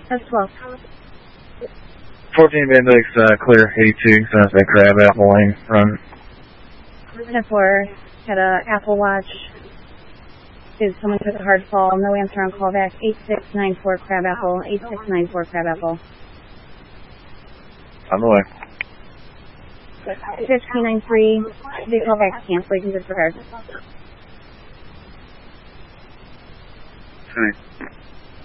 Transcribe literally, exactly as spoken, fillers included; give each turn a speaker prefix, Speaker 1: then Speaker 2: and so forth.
Speaker 1: That's twelve.
Speaker 2: fourteen Bendix, uh, clear, eighty-two, Sounds like Crab Apple Lane, run.
Speaker 1: ten four, had a Apple Watch. Is someone took a hard fall, no answer on call back, eight six nine four Crab Apple, eight six nine four Crab Apple.
Speaker 2: On the way.
Speaker 1: fifteen ninety-three, the call back cancellation disregard.
Speaker 2: Okay.